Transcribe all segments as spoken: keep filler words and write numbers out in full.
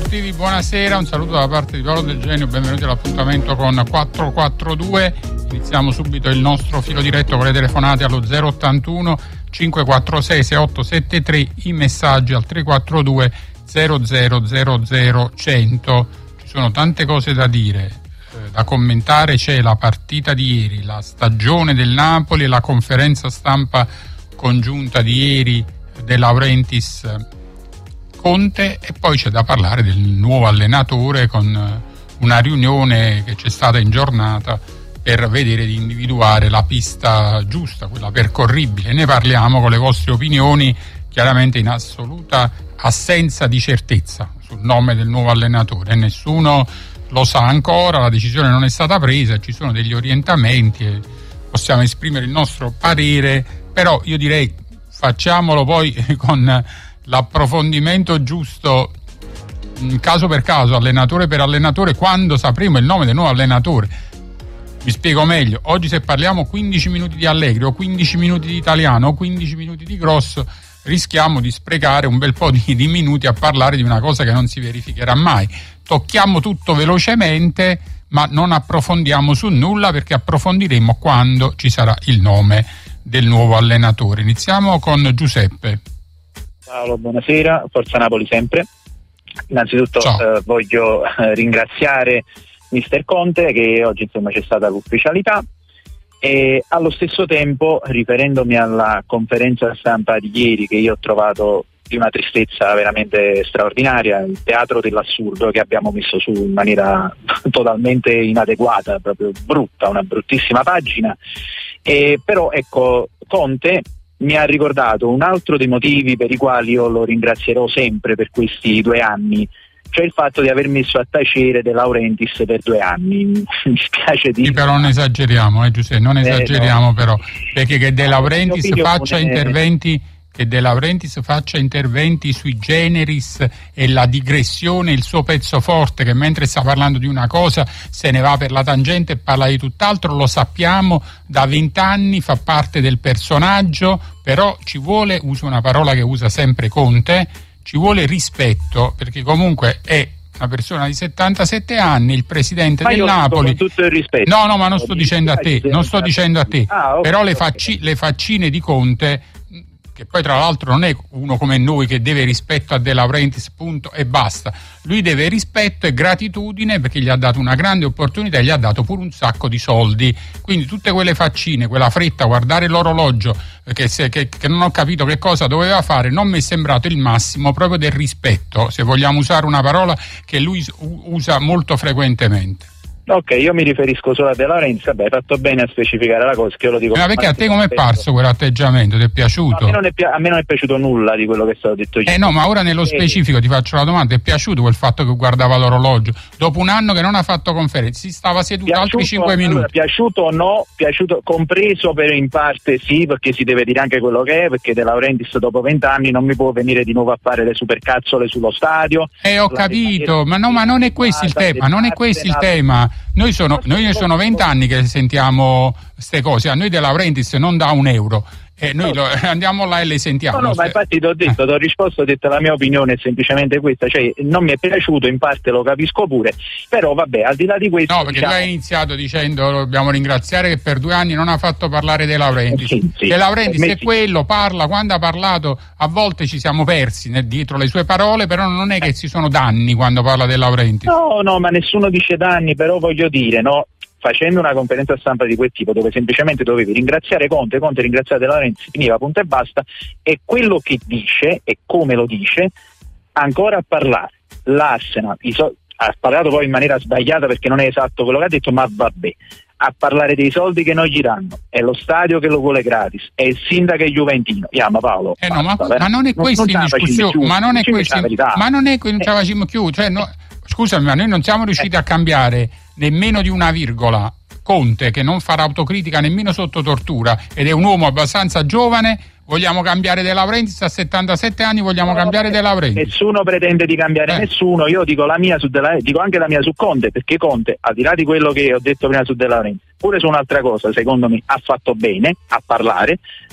sportivi, buonasera, un saluto da parte di Paolo Del Genio, benvenuti all'appuntamento con quattro quattro due. Iniziamo subito il nostro filo diretto con le telefonate allo zero ottantuno cinque quattro sei sei otto sette tre, i messaggi al tre quattro due zero zero zero zero cento. Ci sono tante cose da dire, eh, da commentare. C'è la partita di ieri, la stagione del Napoli e la conferenza stampa congiunta di ieri De Laurentiis Conte, e poi c'è da parlare del nuovo allenatore con una riunione che c'è stata in giornata per vedere di individuare la pista giusta, quella percorribile. Ne parliamo con le vostre opinioni, chiaramente in assoluta assenza di certezza sul nome del nuovo allenatore. Nessuno lo sa ancora, la decisione non è stata presa, ci sono degli orientamenti e possiamo esprimere il nostro parere, però io direi facciamolo poi con l'approfondimento giusto, caso per caso, allenatore per allenatore, quando sapremo il nome del nuovo allenatore. Mi spiego meglio: oggi se parliamo quindici minuti di Allegri o quindici minuti di Italiano o quindici minuti di Grosso, rischiamo di sprecare un bel po' di, di minuti a parlare di una cosa che non si verificherà mai. Tocchiamo tutto velocemente, ma non approfondiamo su nulla, perché approfondiremo quando ci sarà il nome del nuovo allenatore. Iniziamo con Giuseppe. Paolo, buonasera, Forza Napoli sempre. Innanzitutto eh, voglio eh, ringraziare mister Conte, che oggi insomma c'è stata l'ufficialità, e allo stesso tempo, riferendomi alla conferenza stampa di ieri, che io ho trovato di una tristezza veramente straordinaria, il teatro dell'assurdo che abbiamo messo su in maniera totalmente inadeguata, proprio brutta, una bruttissima pagina. E però ecco, Conte mi ha ricordato un altro dei motivi per i quali io lo ringrazierò sempre per questi due anni, cioè il fatto di aver messo a tacere De Laurentiis per due anni. Mi spiace dire. Sì, però non esageriamo, eh, Giuseppe, non esageriamo, eh, no. Però, perché che De Laurentiis no, faccia è... interventi che De Laurentiis faccia interventi sui generis e la digressione, il suo pezzo forte, che mentre sta parlando di una cosa se ne va per la tangente e parla di tutt'altro, lo sappiamo da vent'anni, fa parte del personaggio, però ci vuole, uso una parola che usa sempre Conte, ci vuole rispetto, perché comunque è una persona di settantasette anni, il presidente ma del io Napoli. Con tutto il rispetto. No, no, ma non sto dicendo a te, non sto dicendo a te, ah, okay, però le, okay. facci, le faccine di Conte, che poi tra l'altro non è uno come noi che deve rispetto a De Laurentiis, punto e basta. Lui deve rispetto e gratitudine, perché gli ha dato una grande opportunità e gli ha dato pure un sacco di soldi. Quindi tutte quelle faccine, quella fretta, guardare l'orologio, che, se, che, che non ho capito che cosa doveva fare, non mi è sembrato il massimo proprio del rispetto, se vogliamo usare una parola che lui usa molto frequentemente. Ok, io mi riferisco solo a De Laurentiis, vabbè, hai fatto bene a specificare la cosa, che io lo dico. Ma perché a te come è parso quell'atteggiamento? Ti è piaciuto? No, a, me non è pi- a me non è piaciuto nulla di quello che è stato detto ieri. Eh no, ma ora nello specifico ti faccio la domanda: è piaciuto quel fatto che guardava l'orologio? Dopo un anno che non ha fatto conferenze, si stava seduto piaciuto, altri cinque minuti. Allora, piaciuto o no, piaciuto, compreso per in parte sì, perché si deve dire anche quello che è, perché De Laurentiis dopo vent'anni non mi può venire di nuovo a fare le supercazzole sullo stadio. Eh ho capito, ma no, ma non è questo il tema, non è questo il tema. Noi sono Noi ne sono vent'anni che sentiamo queste cose, a noi De Laurentiis non dà un euro e noi lo, andiamo là e le sentiamo. No, no, ma infatti ti ho detto, ti ho risposto, ho detto la mia opinione è semplicemente questa, cioè non mi è piaciuto, in parte lo capisco pure, però vabbè, al di là di questo. No, perché diciamo... tu hai iniziato dicendo dobbiamo ringraziare che per due anni non ha fatto parlare De Laurentiis. Sì, sì. De Laurentiis è sì. quello, parla, quando ha parlato a volte ci siamo persi né, dietro le sue parole, però non è che ci sono danni quando parla De Laurentiis. No, no, ma nessuno dice danni, però voglio dire, no, facendo una conferenza stampa di quel tipo, dove semplicemente dovevi ringraziare Conte, Conte ringraziare De Laurentiis, finiva, punto e basta, e quello che dice e come lo dice, ancora a parlare, l'Arsenal, i so- ha parlato poi in maniera sbagliata perché non è esatto quello che ha detto, ma vabbè, a parlare dei soldi che non gli danno, è lo stadio che lo vuole gratis, è il sindaco juventino, chiama Paolo. Eh no, basta, ma, ma non è questo in discussione, ma non è questo, ma non è che non ce la facciamo più, cioè no, scusami, ma noi non siamo riusciti a cambiare nemmeno di una virgola Conte, che non farà autocritica nemmeno sotto tortura ed è un uomo abbastanza giovane. Vogliamo cambiare De Laurentiis a settantasette anni, vogliamo no, cambiare De Laurentiis. Nessuno pretende di cambiare eh. nessuno, io dico la mia su De Laurentiis, dico anche la mia su Conte, perché Conte, al di là di quello che ho detto prima su De Laurentiis, pure su un'altra cosa, secondo me ha fatto bene a parlare,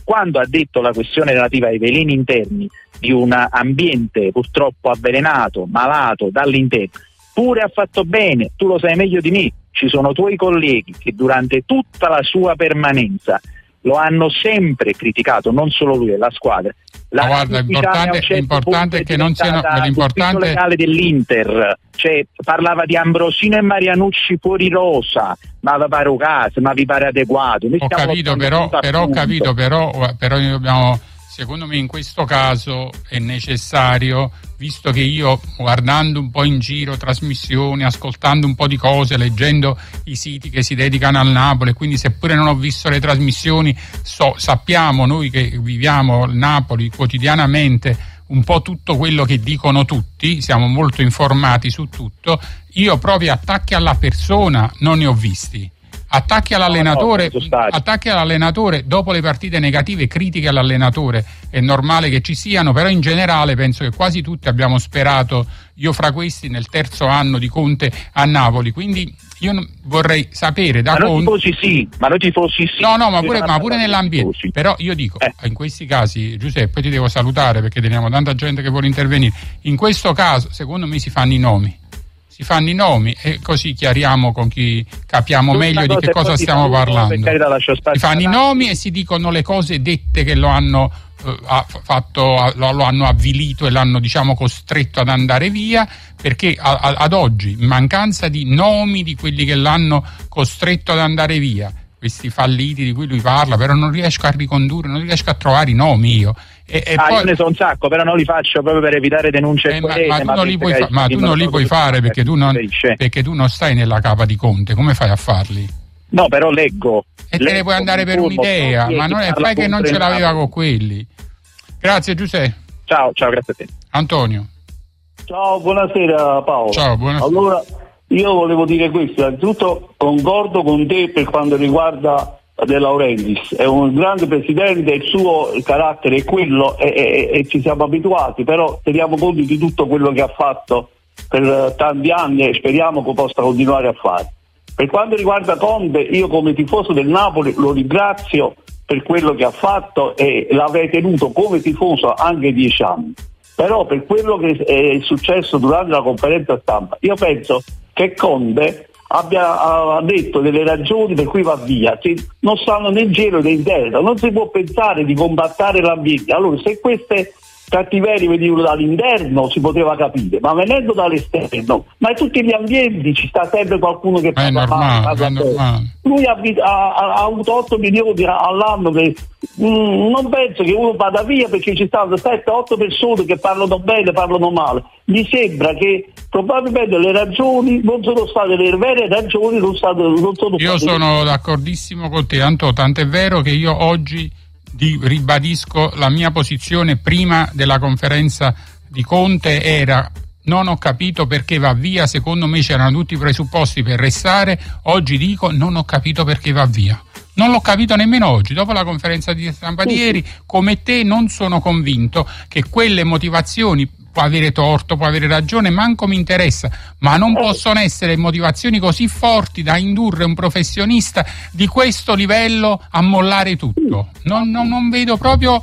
quando ha detto la questione relativa ai veleni interni di un ambiente purtroppo avvelenato, malato dall'interno, pure ha fatto bene, tu lo sai meglio di me, ci sono tuoi colleghi che durante tutta la sua permanenza lo hanno sempre criticato, non solo lui e la squadra. La Ma guarda, l'importante, certo l'importante è che non siano l'importante legale dell'Inter, cioè parlava di Ambrosino e Marianucci fuori rosa, ma vi pare caso, ma vi pare adeguato? Ho capito, però, però ho capito, però, però noi dobbiamo, secondo me in questo caso è necessario, visto che io guardando un po' in giro trasmissioni, ascoltando un po' di cose, leggendo i siti che si dedicano al Napoli, quindi seppure non ho visto le trasmissioni, so, sappiamo noi che viviamo il Napoli quotidianamente un po' tutto quello che dicono tutti, siamo molto informati su tutto. Io proprio attacchi alla persona non ne ho visti. Attacchi all'allenatore, no, no, attacchi all'allenatore dopo le partite negative, critiche all'allenatore, è normale che ci siano, però in generale penso che quasi tutti abbiamo sperato, io fra questi, nel terzo anno di Conte a Napoli, quindi io vorrei sapere da ma Conte... Ma tifosi sì, ma noi tifosi sì. No, no, ma pure, ma pure nell'ambiente, però io dico, eh. in questi casi, Giuseppe, ti devo salutare perché teniamo tanta gente che vuole intervenire, in questo caso secondo me si fanno i nomi. Si fanno i nomi e così chiariamo con chi capiamo Tutta meglio di che cosa stiamo parlando. Si fanno i nomi e si dicono le cose dette che lo hanno eh, fatto, lo, lo hanno avvilito e l'hanno, diciamo, costretto ad andare via, perché a, a, ad oggi, in mancanza di nomi di quelli che l'hanno costretto ad andare via, questi falliti di cui lui parla, però non riesco a ricondurre, non riesco a trovare i nomi io. E, e ah, poi... io ne so un sacco, però non li faccio proprio per evitare denunce. Eh, ma, ma tu non li puoi, fa- ma tu non li puoi fare perché tu non, perché tu non stai nella capa di Conte, come fai a farli? No, però leggo. E leggo, te ne puoi andare per un'idea, ma non è fai che non ce l'aveva con quelli. Grazie Giuseppe. Ciao, ciao, grazie a te. Antonio. Ciao, buonasera Paolo. Ciao, buonasera. Allora, io volevo dire questo, innanzitutto concordo con te per quanto riguarda De Laurentiis, è un grande presidente, il suo carattere è quello e, e, e ci siamo abituati, però teniamo conto di tutto quello che ha fatto per tanti anni e speriamo che possa continuare a fare. Per quanto riguarda Conte, io come tifoso del Napoli lo ringrazio per quello che ha fatto e l'avrei tenuto come tifoso anche dieci anni, però per quello che è successo durante la conferenza stampa io penso che Conte abbia ha detto delle ragioni per cui va via, che non stanno né in giro né in terra, non si può pensare di combattere l'ambiente. Allora, se queste cattiverie venivano dall'interno si poteva capire, ma venendo dall'esterno, ma in tutti gli ambienti ci sta sempre qualcuno che è normale, è normale. Lui ha, ha, ha avuto otto milioni all'anno che mm, non penso che uno vada via perché ci stanno sette otto persone che parlano bene, parlano male. Mi sembra che probabilmente le ragioni non sono state le vere ragioni, non, state, non sono io state... sono d'accordissimo con te, Anto, tant'è vero che io oggi di, ribadisco la mia posizione prima della conferenza di Conte era: non ho capito perché va via, secondo me c'erano tutti i presupposti per restare. Oggi dico non ho capito perché va via, non l'ho capito nemmeno oggi, dopo la conferenza di stampa di ieri. Come te non sono convinto che quelle motivazioni, può avere torto, può avere ragione, manco mi interessa, ma non possono essere motivazioni così forti da indurre un professionista di questo livello a mollare tutto. Non, non, non vedo proprio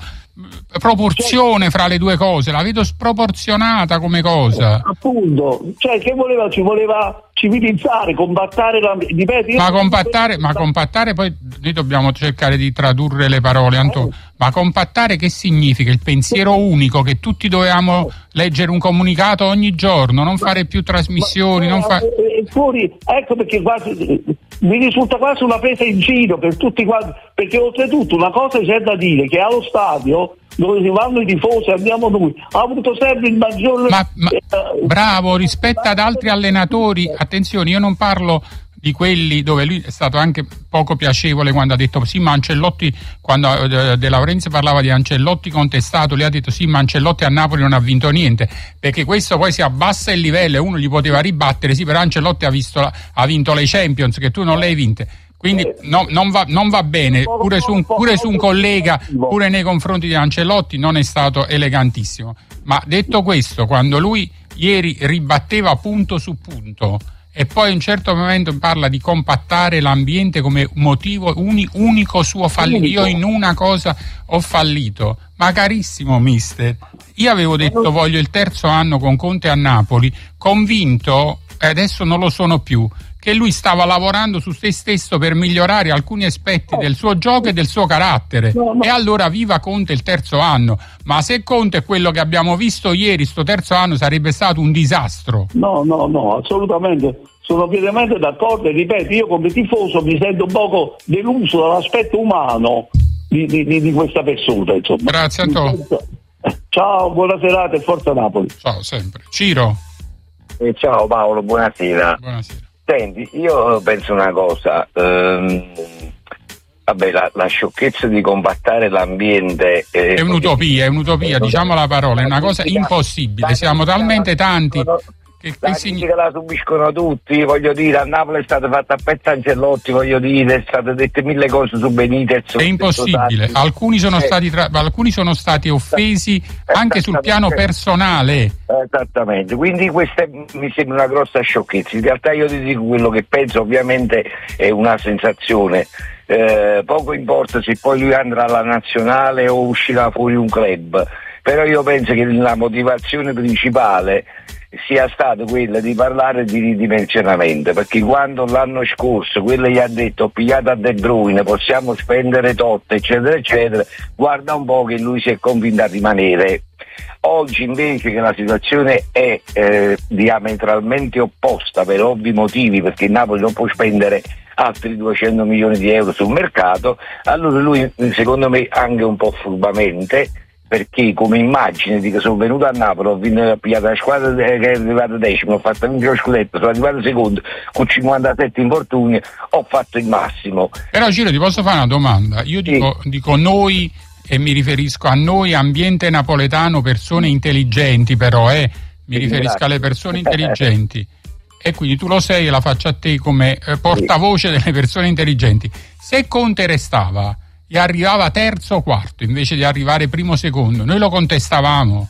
proporzione fra le due cose, la vedo sproporzionata come cosa. Appunto, cioè che voleva, ci voleva civilizzare, compattare la, ripeto, ma compattare, ma compattare poi noi dobbiamo cercare di tradurre le parole, Antonio. Ma compattare che significa? Il pensiero unico, che tutti dovevamo leggere un comunicato ogni giorno, non fare più trasmissioni, ma, non fare fuori, ecco perché quasi mi risulta quasi una presa in giro per tutti quanti, perché oltretutto una cosa c'è da dire, che allo stadio dove si vanno i tifosi, andiamo noi, ha avuto sempre il maggior... Ma, ma, bravo, rispetto ad altri allenatori, attenzione, io non parlo di quelli dove lui è stato anche poco piacevole quando ha detto sì, ma Ancelotti, quando eh, De Laurentiis parlava di Ancelotti contestato, lui ha detto sì, ma Ancelotti a Napoli non ha vinto niente, perché questo poi si abbassa il livello e uno gli poteva ribattere, sì, però Ancelotti ha, visto la, ha vinto le Champions che tu non le hai vinte. Quindi no, non, va, non va bene, pure su, un, pure su un collega, pure nei confronti di Ancelotti non è stato elegantissimo. Ma detto questo, quando lui ieri ribatteva punto su punto e poi a un certo momento parla di compattare l'ambiente come motivo uni, unico suo fallito. Io in una cosa ho fallito. Ma carissimo mister, io avevo detto voglio il terzo anno con Conte a Napoli, convinto, e adesso non lo sono più, che lui stava lavorando su se stesso per migliorare alcuni aspetti del suo gioco e del suo carattere. No, no. E allora viva Conte il terzo anno. Ma se Conte è quello che abbiamo visto ieri, sto terzo anno sarebbe stato un disastro. No, no, no, assolutamente. Sono pienamente d'accordo e ripeto, io come tifoso mi sento un poco deluso dall'aspetto umano di, di, di questa persona. Insomma. Grazie Antonio. Ciao, buona serata e forza Napoli. Ciao, sempre. Ciro. Eh, ciao Paolo, buonasera. Buonasera. Senti, io penso una cosa, ehm, vabbè, la, la sciocchezza di compattare l'ambiente eh, è un'utopia, è un'utopia, diciamo la parola, è una cosa impossibile, siamo talmente tanti che, la che critica la subiscono tutti, voglio dire, a Napoli è stato fatto a pezzo Ancelotti, voglio dire, è state dette mille cose su Benitez. È impossibile, alcuni sono, eh. stati tra... alcuni sono stati offesi anche sul piano personale. Esattamente, quindi questa mi sembra una grossa sciocchezza. In realtà io ti dico quello che penso, ovviamente è una sensazione. Eh, poco importa se poi lui andrà alla nazionale o uscirà fuori un club, però io penso che la motivazione principale sia stata quella di parlare di ridimensionamento, perché quando l'anno scorso quello gli ha detto ho pigliato a De Bruyne, possiamo spendere tot eccetera eccetera, guarda un po' che lui si è convinto a rimanere. Oggi invece che la situazione è eh, diametralmente opposta per ovvi motivi, perché il Napoli non può spendere altri duecento milioni di euro sul mercato, allora lui secondo me anche un po' furbamente, perché come immagine di che sono venuto a Napoli, ho vinto, ho pigliato la squadra che è arrivata decimo, ho fatto vincere lo scudetto, sono arrivato secondo con cinquantasette infortuni, ho fatto il massimo. Però Giro, ti posso fare una domanda? Io dico, sì. dico noi, e mi riferisco a noi ambiente napoletano, persone intelligenti però, eh, mi sì, riferisco grazie. alle persone intelligenti. E quindi tu lo sei e la faccio a te come eh, portavoce sì. delle persone intelligenti. Se Conte restava e arrivava terzo o quarto invece di arrivare primo o secondo, noi lo contestavamo?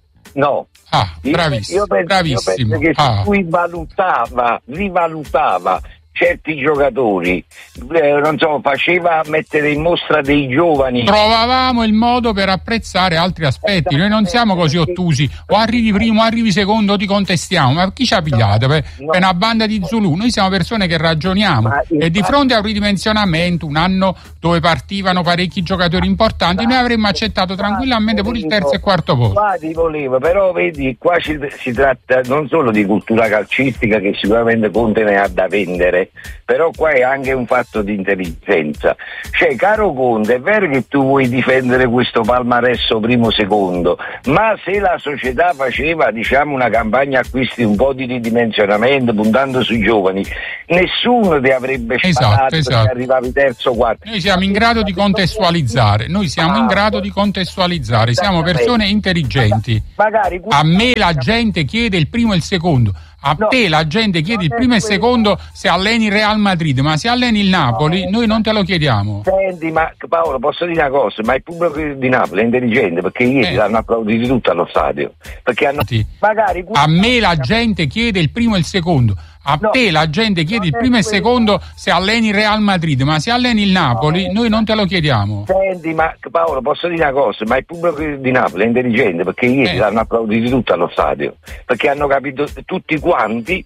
No. Ah, bravissimo. Io penso, bravissimo. Io penso che ah. lui valutava, rivalutava certi giocatori, eh, non so, faceva mettere in mostra dei giovani. Trovavamo il modo per apprezzare altri aspetti. Noi non siamo così ottusi, o arrivi primo o arrivi secondo o ti contestiamo. Ma chi ci ha pigliato? Per, no, per una banda di Zulu? Noi siamo persone che ragioniamo e di fronte a un ridimensionamento, un anno dove partivano parecchi giocatori importanti, noi avremmo accettato tranquillamente pure il terzo e quarto posto. Qua ti volevo, però vedi, qua ci, si tratta non solo di cultura calcistica, che sicuramente Conte ne ha da vendere, però qua è anche un fatto di intelligenza. Cioè, caro Conte, è vero che tu vuoi difendere questo palmaresso primo secondo, ma se la società faceva, diciamo, una campagna acquisti un po' di ridimensionamento puntando sui giovani, nessuno ti avrebbe sparato, esatto, esatto. se arrivavi terzo o quarto. Noi siamo in grado di contestualizzare, noi siamo in grado di contestualizzare, siamo persone intelligenti. Magari a me la gente chiede il primo e il secondo. A no, te la gente chiede il primo e il secondo se alleni il Real Madrid, ma se alleni il Napoli noi non te lo chiediamo. Senti, ma Paolo, posso dire una cosa, ma il pubblico di Napoli è intelligente, perché ieri eh. l'hanno applaudito tutto allo stadio, perché hanno sì. magari a me la gente chiede il primo e il secondo. A no, te la gente chiede il primo e il secondo se alleni il Real Madrid, ma se alleni il Napoli no, noi non te lo chiediamo. Senti, ma Paolo, posso dire una cosa, ma il pubblico di Napoli è intelligente, perché ieri eh. l'hanno applaudito tutto allo stadio, perché hanno capito tutti quanti